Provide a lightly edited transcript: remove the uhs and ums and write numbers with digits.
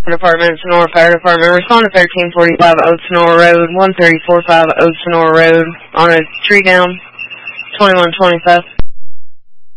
Department, Sonora Fire Department. Respond to 1345 Old Sonora Road, 1345 Old Sonora Road, on a tree down, 2125.